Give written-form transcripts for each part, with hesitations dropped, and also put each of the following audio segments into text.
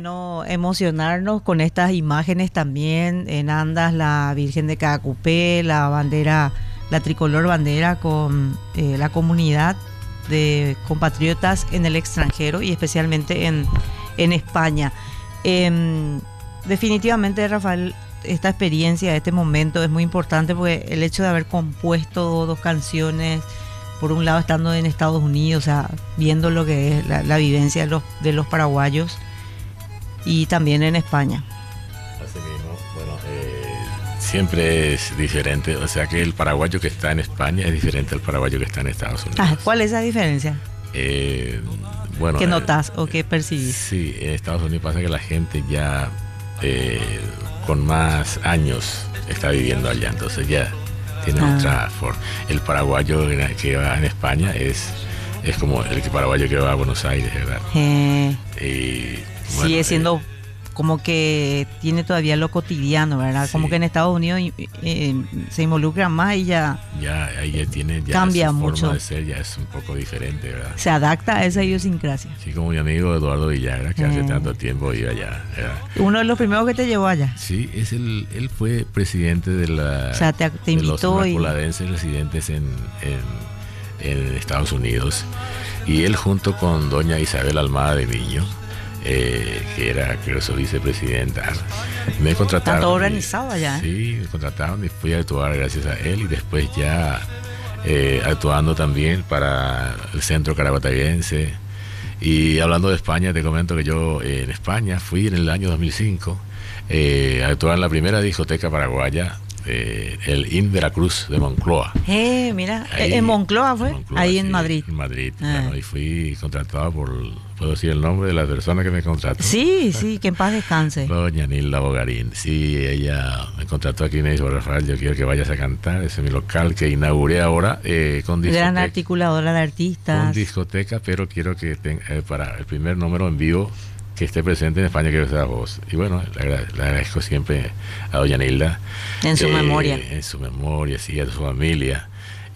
bueno emocionarnos con estas imágenes también. En Andas, la Virgen de Caacupé, la bandera, la tricolor bandera con la comunidad de compatriotas en el extranjero y especialmente en España. Definitivamente, Rafael, esta experiencia, este momento es muy importante porque el hecho de haber compuesto dos canciones, por un lado estando en Estados Unidos, o sea, viendo lo que es la vivencia de los paraguayos, y también en España. Así mismo, bueno, siempre es diferente, o sea que el paraguayo que está en España es diferente al paraguayo que está en Estados Unidos. ¿Cuál es esa diferencia? Bueno, ¿Qué notas o qué percibís? Sí, en Estados Unidos pasa que la gente ya con más años está viviendo allá, entonces ya tiene otra forma. El paraguayo que va en España es como el paraguayo que va a Buenos Aires, ¿verdad? Y bueno, sigue siendo como que tiene todavía lo cotidiano, ¿verdad? Sí. Como que en Estados Unidos se involucran más y ya tiene, ya cambia su mucho. Forma de ser ya es un poco diferente, ¿verdad? Se adapta a esa idiosincrasia. Sí, como mi amigo Eduardo Villagra, que hace tanto tiempo iba allá, ¿verdad? Uno de los primeros que te llevó allá. Sí, él fue presidente de la, o sea, te invitó, de los marcoladenses residentes en Estados Unidos, y él junto con doña Isabel Almada de Niño, que era, creo, su vicepresidenta, me contrataron. ¿Está todo organizado allá? Sí, me contrataron y fui a actuar gracias a él, y después ya actuando también para el Centro Carabotaguense. Y hablando de España, te comento que yo en España fui en el año 2005 a actuar en la primera discoteca paraguaya, el IN Veracruz de Moncloa. Mira, ahí, ¿en Moncloa fue? Moncloa, ahí sí, en Madrid. En Madrid, bueno, y fui contratado ¿puedo decir el nombre de la persona que me contrató? Sí, que en paz descanse. Doña Nilda Bogarín. Sí, ella me contrató aquí y me dijo: Rafael, yo quiero que vayas a cantar, ese es mi local que inauguré ahora con discoteca. Gran articuladora de artistas. Con discoteca, pero quiero que para el primer número en vivo que esté presente en España, quiero que sea vos. Y bueno, le agradezco siempre a doña Nilda. En su memoria. En su memoria, sí, a su familia.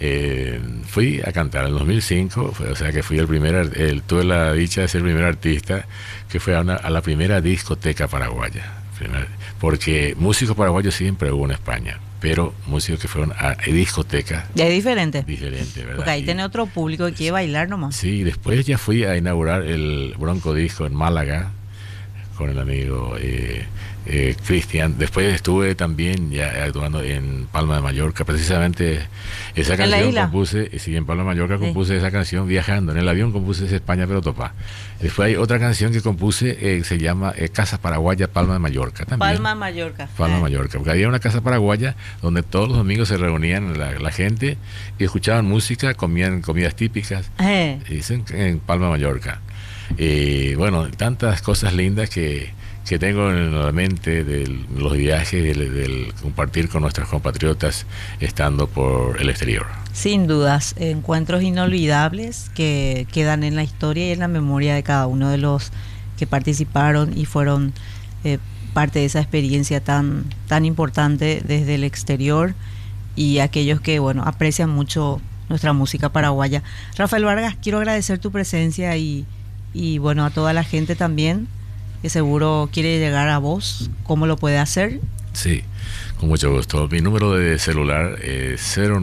Fui a cantar en 2005, o sea que fui tuve la dicha de ser el primer artista que fue a la primera discoteca paraguaya. Porque músicos paraguayos siempre hubo en España, pero músicos que fueron a discotecas. Ya es diferente. Diferente, ¿verdad? Porque ahí tiene otro público que quiere bailar nomás. Sí, después ya fui a inaugurar el Bronco Disco en Málaga con el amigo Cristian. Después estuve también ya actuando en Palma de Mallorca, precisamente esa canción compuse, sí, en Palma de Mallorca compuse esa canción viajando, en el avión compuse esa España pero topa. Después hay otra canción que compuse, se llama Casa Paraguaya Palma de Mallorca también. Palma de Mallorca. Palma de Mallorca, porque había una casa paraguaya donde todos los domingos se reunían la gente y escuchaban música, comían comidas típicas, dicen en Palma de Mallorca. Bueno, tantas cosas lindas que tengo en la mente de los viajes, del compartir con nuestros compatriotas estando por el exterior. Sin dudas, encuentros inolvidables que quedan en la historia y en la memoria de cada uno de los que participaron y fueron parte de esa experiencia tan importante desde el exterior, y aquellos que, bueno, aprecian mucho nuestra música paraguaya. Rafael Vargas, quiero agradecer tu presencia y bueno, a toda la gente también que seguro quiere llegar a vos. ¿Cómo lo puede hacer? Sí, con mucho gusto. Mi número de celular es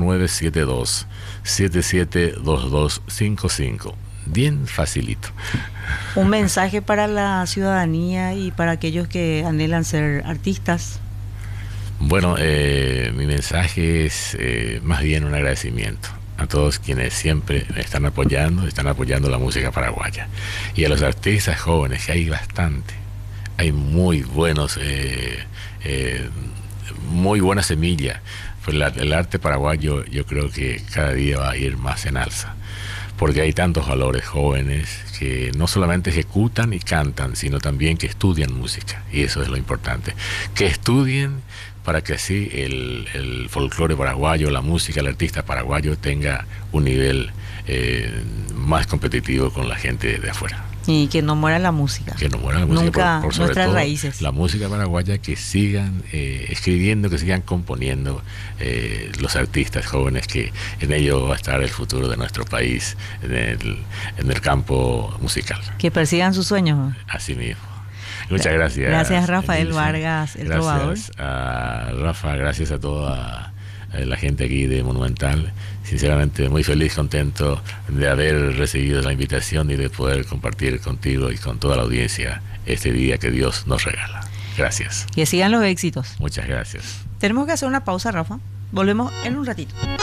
0972-772255. Bien facilito. Un mensaje para la ciudadanía y para aquellos que anhelan ser artistas. Bueno, mi mensaje es más bien un agradecimiento a todos quienes siempre están apoyando la música paraguaya, y a los artistas jóvenes, que hay bastante, hay muy buenos, muy buena semilla. Pues el arte paraguayo, yo creo que cada día va a ir más en alza, porque hay tantos valores jóvenes que no solamente ejecutan y cantan, sino también que estudian música, y eso es lo importante, que estudien para que así el folclore paraguayo, la música, el artista paraguayo tenga un nivel más competitivo con la gente de afuera. Y que no muera la música. Que no muera la música. Nunca, por sobre nuestras todo, raíces. La música paraguaya, que sigan escribiendo, que sigan componiendo los artistas jóvenes, que en ello va a estar el futuro de nuestro país, en el campo musical. Que persigan sus sueños. Así mismo. Muchas gracias. Gracias, Rafael Emilce. Vargas, el trovador. Gracias a Rafa, gracias a toda la gente aquí de Monumental. Sinceramente muy feliz, contento de haber recibido la invitación y de poder compartir contigo y con toda la audiencia este día que Dios nos regala. Gracias. Que sigan los éxitos. Muchas gracias. Tenemos que hacer una pausa, Rafa. Volvemos en un ratito.